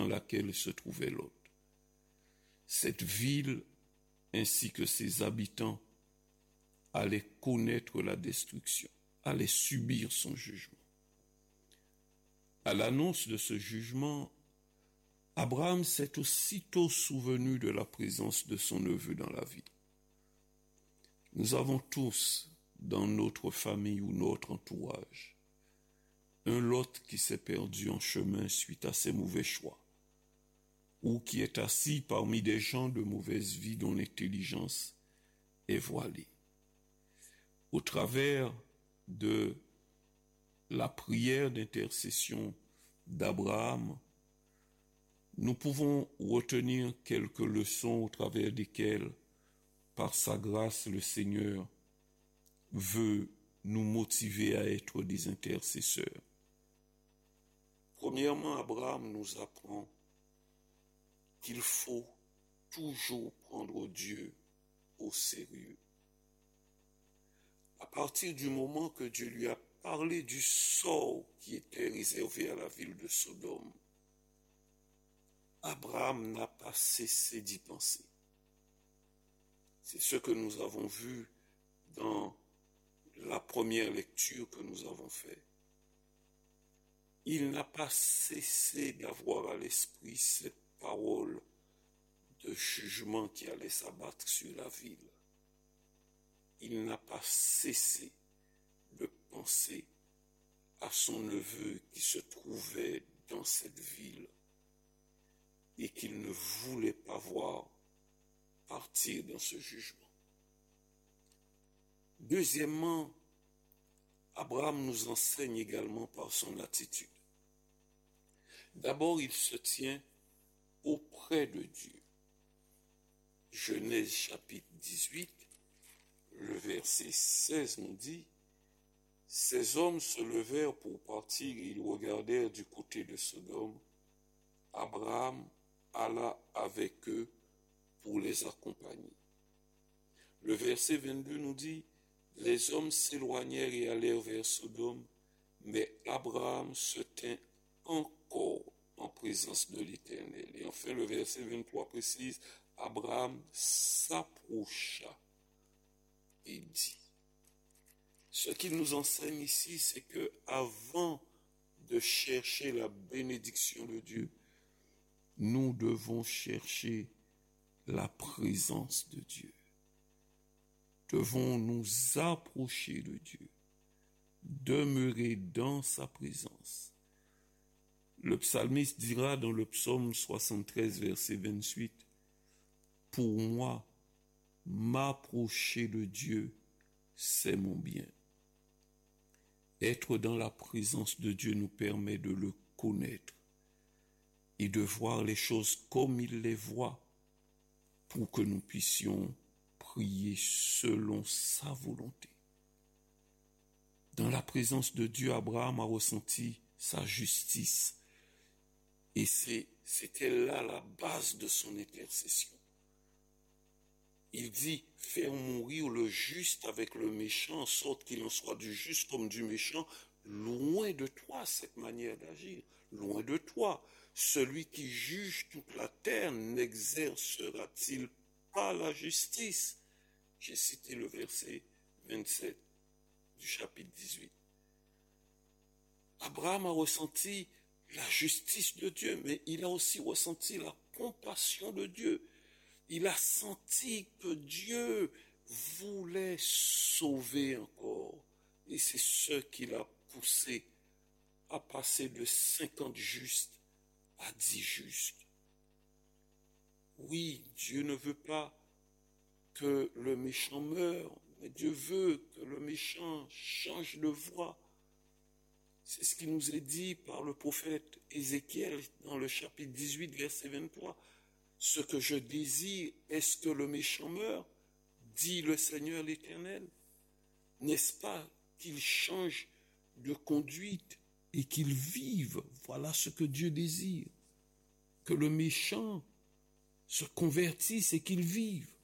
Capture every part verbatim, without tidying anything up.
dans laquelle se trouvait Lot. Cette ville ainsi que ses habitants allaient connaître la destruction, allaient subir son jugement. À l'annonce de ce jugement, Abraham s'est aussitôt souvenu de la présence de son neveu dans la ville. Nous avons tous, dans notre famille ou notre entourage, un Lot qui s'est perdu en chemin suite à ses mauvais choix, ou qui est assis parmi des gens de mauvaise vie dont l'intelligence est voilée. Au travers de la prière d'intercession d'Abraham, nous pouvons retenir quelques leçons au travers desquelles, par sa grâce, le Seigneur veut nous motiver à être des intercesseurs. Premièrement, Abraham nous apprend qu'il faut toujours prendre Dieu au sérieux. À partir du moment que Dieu lui a parlé du sort qui était réservé à la ville de Sodome, Abraham n'a pas cessé d'y penser. C'est ce que nous avons vu dans la première lecture que nous avons faite. Il n'a pas cessé d'avoir à l'esprit cette parole de jugement qui allait s'abattre sur la ville. Il n'a pas cessé de penser à son neveu qui se trouvait dans cette ville et qu'il ne voulait pas voir partir dans ce jugement. Deuxièmement, Abraham nous enseigne également par son attitude. D'abord, il se tient auprès de Dieu. Genèse chapitre dix-huit, le verset seize nous dit, « Ces hommes se levèrent pour partir et ils regardèrent du côté de Sodome. Abraham alla avec eux pour les accompagner. » Le verset vingt-deux nous dit, « Les hommes s'éloignèrent et allèrent vers Sodome, mais Abraham se tint encore en présence de l'Éternel. » Et enfin, le verset vingt-trois précise, « Abraham s'approcha et dit. » Ce qu'il nous enseigne ici, c'est que avant de chercher la bénédiction de Dieu, nous devons chercher la présence de Dieu. Devons nous approcher de Dieu, demeurer dans sa présence. Le psalmiste dira dans le psaume soixante-treize, verset vingt-huit, « Pour moi, m'approcher de Dieu, c'est mon bien. » Être dans la présence de Dieu nous permet de le connaître et de voir les choses comme il les voit pour que nous puissions prier selon sa volonté. Dans la présence de Dieu, Abraham a ressenti sa justice et c'est, c'était là la base de son intercession. Il dit, faire mourir le juste avec le méchant, en sorte qu'il en soit du juste comme du méchant. Loin de toi cette manière d'agir, loin de toi. Celui qui juge toute la terre n'exercera-t-il pas la justice? J'ai cité le verset vingt-sept du chapitre dix-huit. Abraham a ressenti la justice de Dieu, mais il a aussi ressenti la compassion de Dieu. Il a senti que Dieu voulait sauver encore. Et c'est ce qui l'a poussé à passer de cinquante justes à dix justes. Oui, Dieu ne veut pas que le méchant meure, mais Dieu veut que le méchant change de voie. C'est ce qui nous est dit par le prophète Ézéchiel dans le chapitre dix-huit, verset vingt-trois. Ce que je désire, est-ce que le méchant meure, dit le Seigneur l'Éternel. N'est-ce pas qu'il change de conduite et qu'il vive? Voilà ce que Dieu désire. Que le méchant se convertisse et qu'il vive.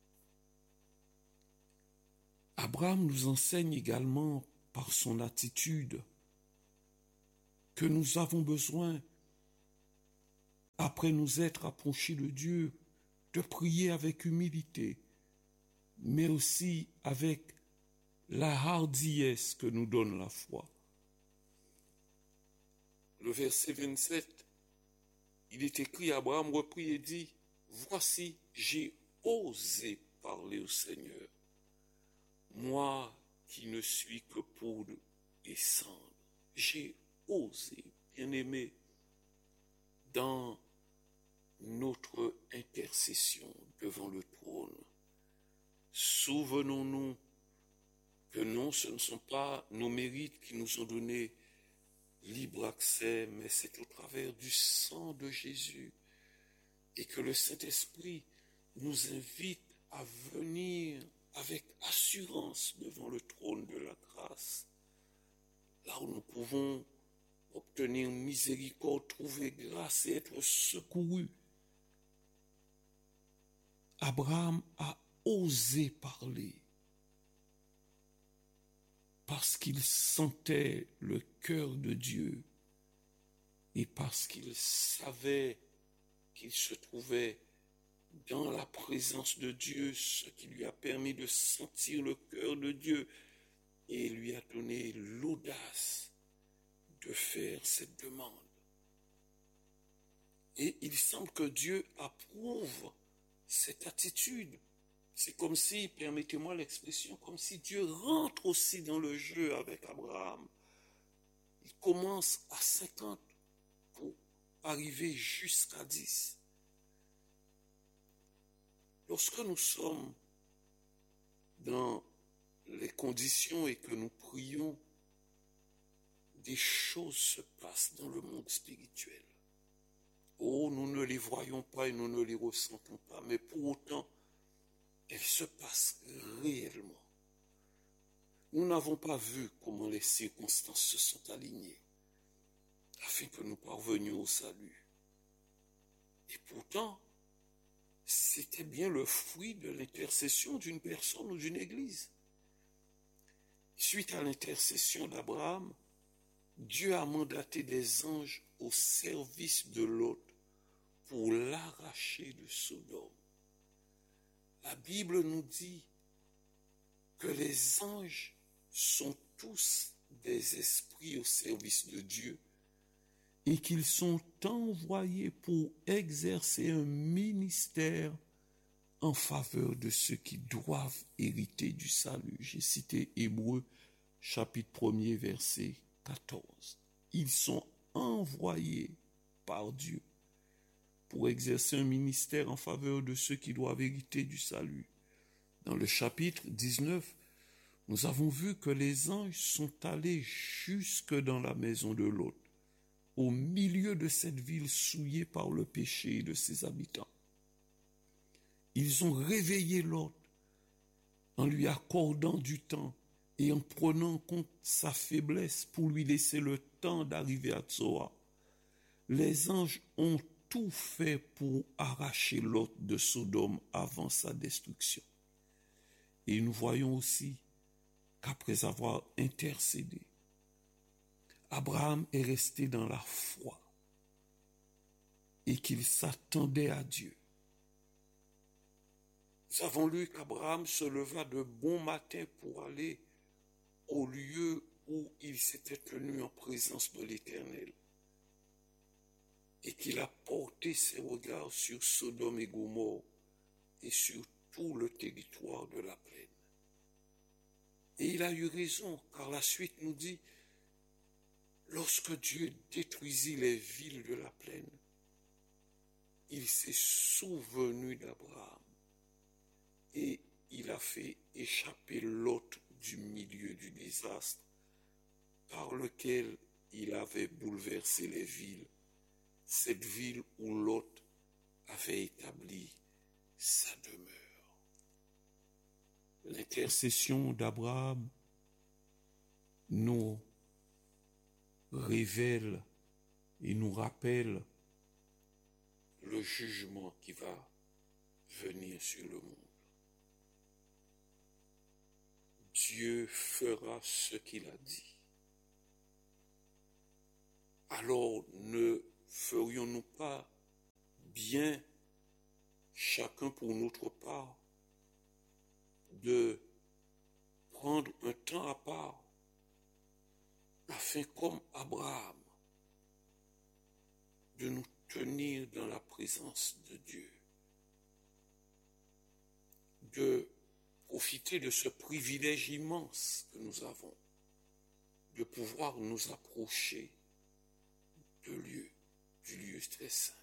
Abraham nous enseigne également par son attitude que nous avons besoin après nous être approchés de Dieu, de prier avec humilité, mais aussi avec la hardiesse que nous donne la foi. Le verset vingt-sept, il est écrit, Abraham reprit et dit, « Voici, j'ai osé parler au Seigneur, moi qui ne suis que poudre et cendre. » J'ai osé, bien-aimé, dans notre intercession devant le trône. Souvenons-nous que non, ce ne sont pas nos mérites qui nous ont donné libre accès, mais c'est au travers du sang de Jésus, et que le Saint-Esprit nous invite à venir avec assurance devant le trône de la grâce, là où nous pouvons obtenir miséricorde, trouver grâce et être secourus. Abraham a osé parler parce qu'il sentait le cœur de Dieu et parce qu'il savait qu'il se trouvait dans la présence de Dieu, ce qui lui a permis de sentir le cœur de Dieu et lui a donné l'audace de faire cette demande. Et il semble que Dieu approuve cette attitude. C'est comme si, permettez-moi l'expression, comme si Dieu rentre aussi dans le jeu avec Abraham. Il commence à cinquante pour arriver jusqu'à dix. Lorsque nous sommes dans les conditions et que nous prions, des choses se passent dans le monde spirituel. Oh, nous ne les voyons pas et nous ne les ressentons pas, mais pour autant, elles se passent réellement. Nous n'avons pas vu comment les circonstances se sont alignées afin que nous parvenions au salut. Et pourtant, c'était bien le fruit de l'intercession d'une personne ou d'une église. Suite à l'intercession d'Abraham, Dieu a mandaté des anges au service de Lot pour l'arracher de Sodome. La Bible nous dit que les anges sont tous des esprits au service de Dieu et qu'ils sont envoyés pour exercer un ministère en faveur de ceux qui doivent hériter du salut. J'ai cité Hébreux chapitre premier verset quatorze. Ils sont envoyés par Dieu pour exercer un ministère en faveur de ceux qui doivent hériter du salut. Dans le chapitre dix-neuf, nous avons vu que les anges sont allés jusque dans la maison de Lot, au milieu de cette ville souillée par le péché de ses habitants. Ils ont réveillé Lot en lui accordant du temps et en prenant en compte sa faiblesse pour lui laisser le temps d'arriver à Tsoa. Les anges ont tout fait pour arracher Lot de Sodome avant sa destruction. Et nous voyons aussi qu'après avoir intercédé, Abraham est resté dans la foi et qu'il s'attendait à Dieu. Nous avons lu qu'Abraham se leva de bon matin pour aller au lieu où il s'était tenu en présence de l'Éternel et qu'il a porté ses regards sur Sodome et Gomorrhe et sur tout le territoire de la plaine. Et il a eu raison, car la suite nous dit, lorsque Dieu détruisit les villes de la plaine, il s'est souvenu d'Abraham et il a fait échapper Lot du milieu du désastre par lequel il avait bouleversé les villes, cette ville où Lot avait établi sa demeure. L'intercession d'Abraham nous révèle et nous rappelle le jugement qui va venir sur le monde. Dieu fera ce qu'il a dit. Alors ne ferions-nous pas bien, chacun pour notre part, de prendre un temps à part, afin comme Abraham, de nous tenir dans la présence de Dieu, de profiter de ce privilège immense que nous avons, de pouvoir nous approcher de lieu, du lieu très saint.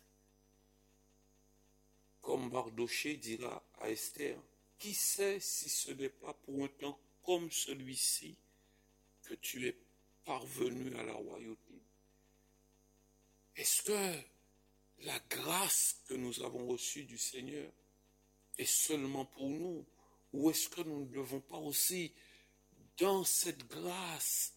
Comme Mardochée dira à Esther, qui sait si ce n'est pas pour un temps comme celui-ci que tu es parvenu à la royauté? Est-ce que la grâce que nous avons reçue du Seigneur est seulement pour nous, ou est-ce que nous ne devons pas aussi, dans cette grâce,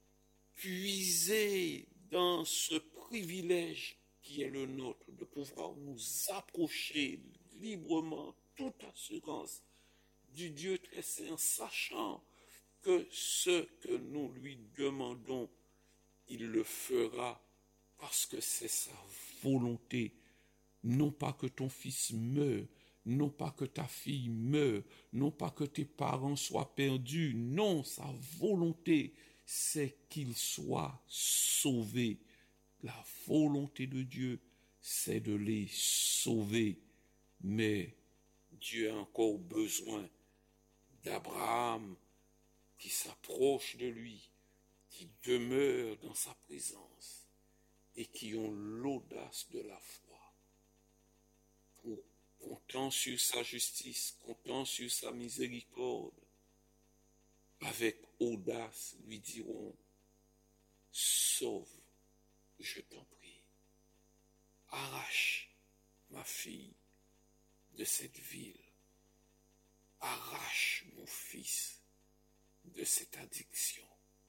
puiser dans ce privilège qui est le nôtre, de pouvoir nous approcher librement, toute assurance, du Dieu très saint, sachant que ce que nous lui demandons, il le fera parce que c'est sa volonté. Non pas que ton fils meure, non pas que ta fille meure, non pas que tes parents soient perdus. Non, sa volonté, c'est qu'ils soient sauvés. La volonté de Dieu, c'est de les sauver. Mais Dieu a encore besoin d'Abraham qui s'approche de lui, qui demeure dans sa présence et qui ont l'audace de la foi. Pour, comptant sur sa justice, comptant sur sa miséricorde, avec audace lui diront, sauve, je t'en prie, arrache ma fille de cette ville, arrache mon fils de cette addiction,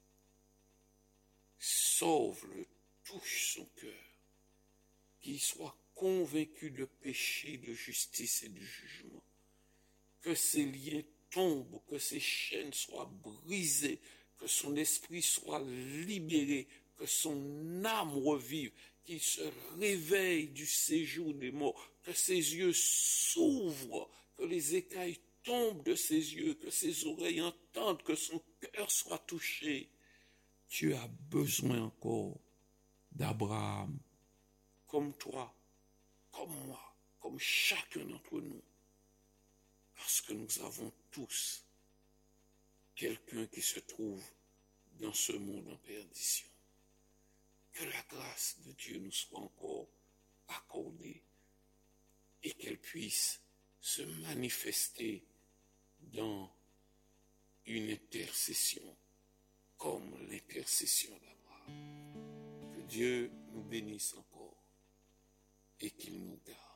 sauve-le, touche son cœur, qu'il soit convaincu de péché, de justice et de jugement, que ses liens tombent, que ses chaînes soient brisées, que son esprit soit libéré, que son âme revive, qu'il se réveille du séjour des morts, que ses yeux s'ouvrent, que les écailles tombent de ses yeux, que ses oreilles entendent, que son cœur soit touché. Dieu a besoin encore d'Abraham, comme toi, comme moi, comme chacun d'entre nous, parce que nous avons tous quelqu'un qui se trouve dans ce monde en perdition. Que la grâce de Dieu nous soit encore accordée et qu'elle puisse se manifester dans une intercession comme l'intercession d'Abraham. Que Dieu nous bénisse encore et qu'il nous garde.